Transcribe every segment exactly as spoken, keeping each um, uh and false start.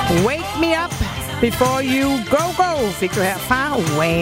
Wake me up before you go go, fik du her fra Wham.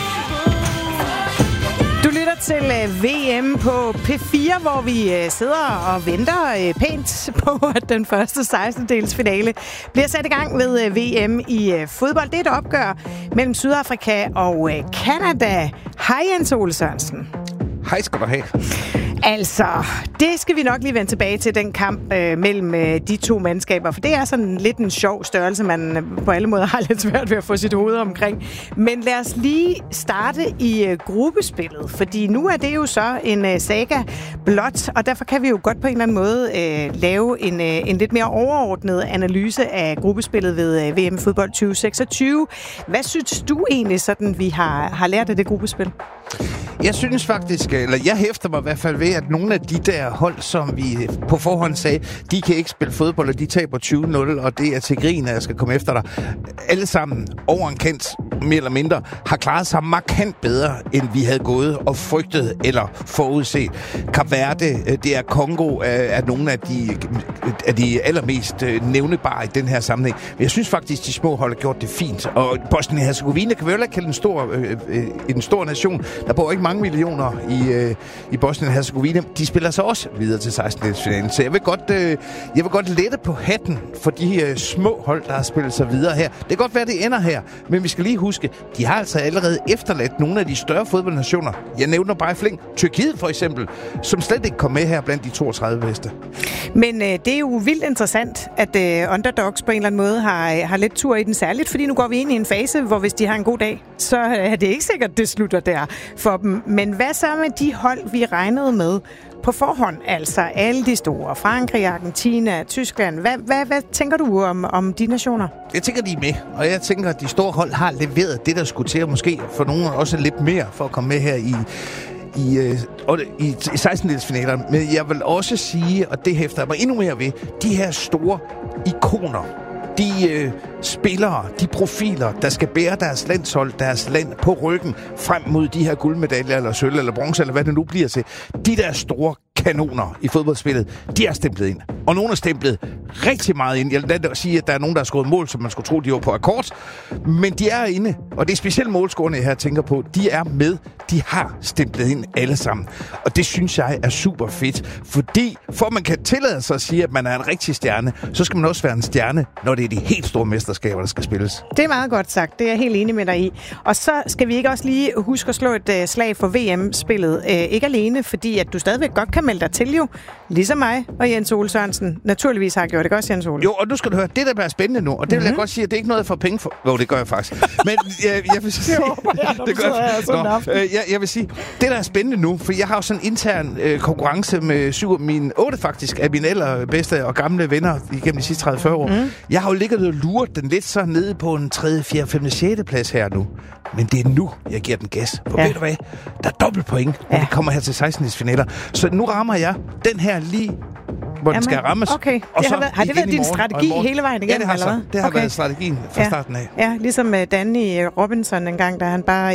Du lytter til V M på P fire, hvor vi sidder og venter pænt på, at den første sekstendedels finale bliver sat i gang ved V M i fodbold. Det er et opgør mellem Sydafrika og Canada. Hej Jens Ole Sørensen. Hej skal du have. Altså, det skal vi nok lige vende tilbage til, den kamp øh, mellem øh, de to mandskaber, for det er sådan lidt en sjov størrelse, man øh, på alle måder har lidt svært ved at få sit hoved omkring. Men lad os lige starte i øh, gruppespillet, fordi nu er det jo så en øh, saga blot, og derfor kan vi jo godt på en eller anden måde øh, lave en, øh, en lidt mere overordnet analyse af gruppespillet ved øh, V M Fodbold tyve seksogtyve. Hvad synes du egentlig, sådan vi har, har lært af det gruppespil? Jeg synes faktisk, eller jeg hæfter mig i hvert fald ved, at nogle af de der hold, som vi på forhånd sagde, de kan ikke spille fodbold, og de taber tyve nul, og det er til grin, at jeg skal komme efter dig. Alle sammen over en kant, mere eller mindre, har klaret sig markant bedre, end vi havde gået og frygtet eller forudset. Kap Verde, det er Kongo, er nogle af de, af de allermest nævnebare i den her sammenhæng. Men jeg synes faktisk, de små hold har gjort det fint. Og Bosnien-Hercegovina kan vi jo ikke kalde en stor, øh, en stor nation. Der bor ikke mange millioner i, øh, i Bosnien-Hercegovina. De spiller så også videre til sekstendedelsfinalen. Så jeg vil godt, øh, jeg vil godt lette på hatten for de øh, små hold, der har spillet sig videre her. Det kan godt være, det ender her, men vi skal lige huske, de har altså allerede efterladt nogle af de større fodboldnationer. Jeg nævner bare i flæng. Tyrkiet for eksempel, som slet ikke kom med her blandt de toogtredive bedste. Men øh, det er jo vildt interessant, at øh, underdogs på en eller anden måde har, har lidt tur i den, særligt, fordi nu går vi ind i en fase, hvor hvis de har en god dag, så er det ikke sikkert, det slutter der for dem. Men hvad så med de hold, vi regnede med på forhånd? Altså alle de store. Frankrig, Argentina, Tyskland. Hvad, hvad, hvad tænker du om, om de nationer? Jeg tænker, de er med. Og jeg tænker, at de store hold har leveret det, der skulle til. Og måske for nogle også lidt mere for at komme med her i... I, øh, i, i sekstendedelsfinalerne. Men jeg vil også sige, og det hæfter jeg mig endnu mere ved, de her store ikoner, de øh, spillere, de profiler, der skal bære deres landshold, deres land på ryggen frem mod de her guldmedaljer, eller sølv, eller bronze, eller hvad det nu bliver til. De der store kanoner i fodboldspillet, de er stemplet ind. Og nogle er stemplet rigtig meget ind. Jeg vil sige, at der er nogen, der har skåret mål, som man skulle tro, de var på akkord. Men de er inde, og det er specielt målscorerne, jeg her tænker på. De er med. De har stemplet ind alle sammen. Og det synes jeg er super fedt. Fordi for man kan tillade sig at sige, at man er en rigtig stjerne, så skal man også være en stjerne, når det er de helt store mesterskaber, der skal spilles. Det er meget godt sagt. Det er jeg helt enig med dig i. Og så skal vi ikke også lige huske at slå et uh, slag for V M-spillet. Uh, ikke alene, fordi at du stadigvæk godt kan melde dig til jo, ligesom mig og Jens Ole Sørensen naturligvis har gjort. Det også, Jens Ole? Jo, og nu skal du høre, det der bliver spændende nu, og det mm-hmm. vil jeg godt sige, at det er ikke noget, jeg får penge for. Jo, det gør jeg faktisk. Men jeg, jeg vil sige... det gør jeg. Nå, øh, jeg, jeg vil sige, det der er spændende nu, for jeg har jo sådan en intern øh, konkurrence med syv af mine, otte faktisk, af mine allerbedste og gamle venner igennem de sidste tredive til fyrre år. Mm. Jeg har jo ligget og luret den lidt så nede på en tredje, fjerde, femte, sjette plads her nu. Men det er nu, jeg giver den gas. For ja. Ved du hvad? Der er dobbelt point, når ja. vi kommer her til sekstendedelsfinaler. Så nu rammer jeg den her lige, hvor den skal rammes. Okay. Og det har, været, har det været din strategi hele vejen igennem? Ja, det har, eller så. Det har okay. været strategien fra ja. starten af. Ja, ligesom Danny Robinson en gang, da han bare